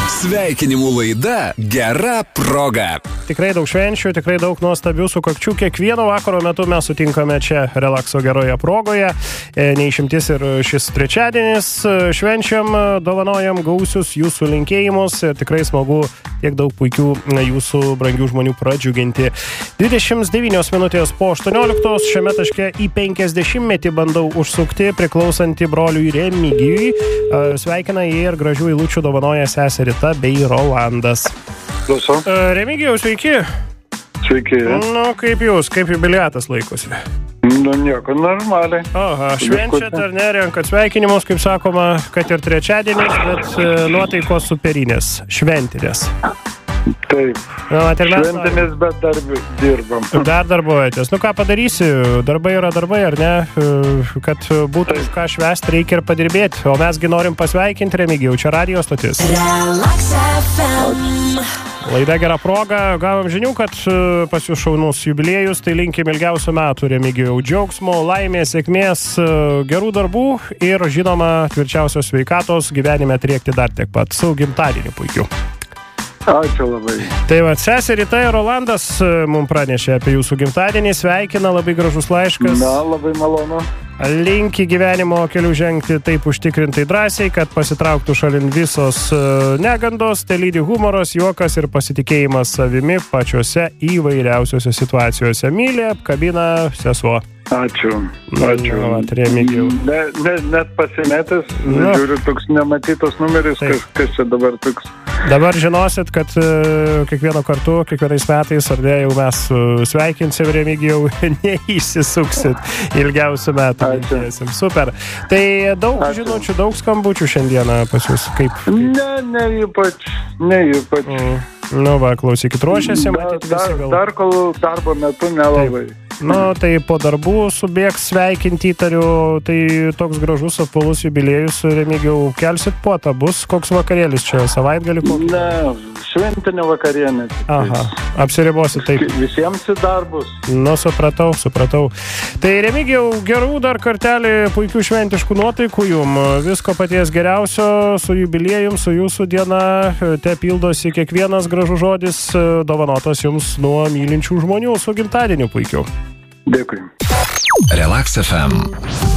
Sveikinimų laida Gera proga. Tikrai daug švenčių, tikrai daug nuostabių sukakčių. Kiekvieno vakaro metu mes sutinkame čia Relakso geroje progoje. Neišimtis ir šis trečiadienis. Švenčiam, dovanojam gausius jūsų linkėjimus. Tikrai smagu tiek daug puikių jūsų brangių žmonių pradžiuginti. 29 minutės po 18 šiame taške į 50-metį bandau užsukti priklausantį broliui Remigijui. Sveikina jį ir gražių eilučių dovanoja sesė Rita bei Rolandas. Klausau. Remigijau, sveiki. Sveiki. Nu, kaip jūs, kaip jubiliatas laikosi? Nu, nieko, normaliai. Aha, švenčiat ar ne, renkat sveikinimus, kaip sakoma, kad ir trečiadienis, bet nuotaikos superinės, šventinės. Taip. Šventinės, bet dar dirbam. Dar darbuojatės. Nu, ką padarysi? Darbai yra darbai, ar ne? Kad būtų už ką švęsti, reikia ir padirbėti. O mesgi norim pasveikinti, Remigijau, čia radijo stotis. Laida Gera proga. Gavom žinių, kad pas jūs šaunus jubiliejus, tai linkim ilgiausių metų, Remigijau. Džiaugsmo, laimės, sėkmės, gerų darbų ir, žinoma, tvirčiausios sveikatos gyvenime triekti dar tiek pat. Su gimtadieniu puikiu. Ačiū labai. Tai va, sesė Rita ir Rolandas mums pranešė apie jūsų gimtadienį. Sveikina, labai gražus laiškas. Na, labai malonu. Linki gyvenimo kelių žengti taip užtikrintai drąsiai, kad pasitrauktų šalin visos negandos, tai lydi humoras, juokas ir pasitikėjimas savimi pačiose įvairiausiose situacijose. Myli, apkabina sesuo. Ačiū. Ačiū. Remigijau. Net pasimetęs, žiūriu, toks nematytas numeris, kas čia dabar toks. Dabar žinosit, kad kiekvieno kartu, kiekvienais metais, ar ne, jau mes sveikinsim, Remigijau, neįsisuksit ilgiausių metų. Ačiū. Super. Tai daug žinučių, daug skambučių šiandieną pas jūs. Kaip? Ne ypač. Nu va, klausykit, ruošiasi, matyti visi gal. Dar kol darbo metu nelabai. Nu, tai po darbų subėgs sveikinti, įtariu, tai toks gražus apvalus jubiliejus, Remigijau, kelsit puotą, bus koks vakarėlis čia, savaitgalį kokį? Ne, šventinė vakarienė. Aha, apsiribosi taip. Visiems į darbus. Nu, supratau. Tai Remigijau, gerų dar kartelį puikių šventiškų nuotaikų jum, visko paties geriausio su jubiliejum, su jūsų diena, te pildosi kiekvienas gražus žodis, dovanotas jums nuo mylinčių žmonių su gimtadieniu puikiu. Dėkui. Relax FM.